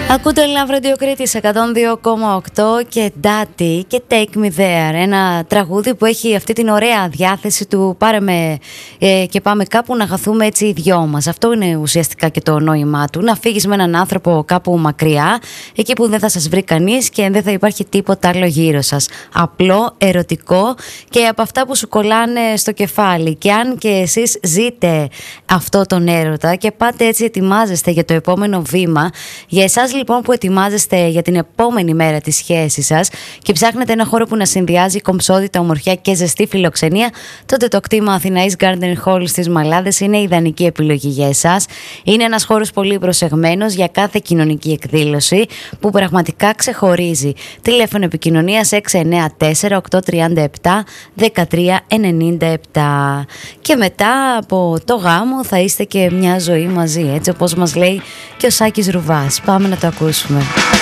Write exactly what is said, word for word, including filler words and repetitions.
Ακούτε Love Radio Κρήτης εκατόν δύο κόμμα οκτώ και Daddy και Take Me There. Ένα τραγούδι που έχει αυτή την ωραία διάθεση του πάρε με ε, και πάμε κάπου να χαθούμε έτσι οι δυο μας. Αυτό είναι ουσιαστικά και το νόημά του. Να φύγεις με έναν άνθρωπο κάπου μακριά, εκεί που δεν θα σας βρει κανείς και δεν θα υπάρχει τίποτα άλλο γύρω σας. Απλό, ερωτικό και από αυτά που σου κολλάνε στο κεφάλι. Και αν και εσείς ζείτε αυτό τον έρωτα και πάτε έτσι ετοιμάζεστε για το επόμενο βήμα, για εσάς λοιπόν που ετοιμάζεστε για την επόμενη μέρα της σχέσης σας και ψάχνετε ένα χώρο που να συνδυάζει κομψότητα, ομορφιά και ζεστή φιλοξενία, τότε το κτήμα Αθηναής Garden Hall στις Μαλάδες είναι η ιδανική επιλογή για εσάς. Είναι ένας χώρος πολύ προσεγμένος για κάθε κοινωνική εκδήλωση που πραγματικά ξεχωρίζει. Τηλέφωνο επικοινωνίας έξι εννιά τέσσερα οκτώ τρία επτά ένα τρία εννιά επτά. Και μετά από το γάμο θα είστε και μια ζωή μαζί, έτσι όπως μας λέει και ο Σάκης Ρουβάς. Πάμε να το ακούσουμε.